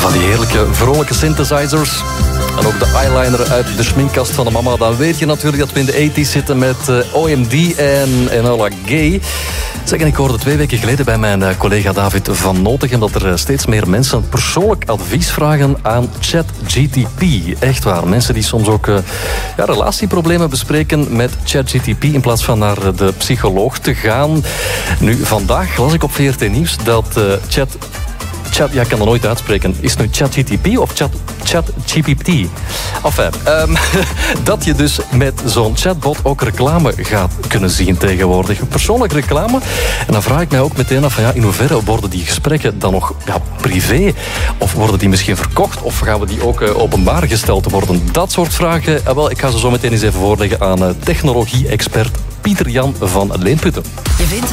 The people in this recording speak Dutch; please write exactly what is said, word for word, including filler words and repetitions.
Ah, die heerlijke, vrolijke synthesizers. En ook de eyeliner uit de schminkkast van de mama. Dan weet je natuurlijk dat we in de tachtig zitten met uh, O M D en Enola Gay. Zeg, en ik hoorde twee weken geleden bij mijn uh, collega David van Notegem dat er uh, steeds meer mensen persoonlijk advies vragen aan ChatGTP. Echt waar. Mensen die soms ook uh, ja, relatieproblemen bespreken met ChatGTP in plaats van naar de psycholoog te gaan. Nu, vandaag las ik op V R T Nieuws dat uh, Chat... Chat, ja, ik kan dat nooit uitspreken. Is het nu ChatGTP of chat, ChatGPT? Enfin, um, dat je dus met zo'n chatbot ook reclame gaat kunnen zien tegenwoordig. Persoonlijk reclame. En dan vraag ik mij ook meteen af van ja, in hoeverre worden die gesprekken dan nog ja, privé? Of worden die misschien verkocht? Of gaan we die ook uh, openbaar gesteld worden? Dat soort vragen. Uh, wel, ik ga ze zo meteen eens even voorleggen aan uh, technologie-expert Pieter Jan van Leenputten.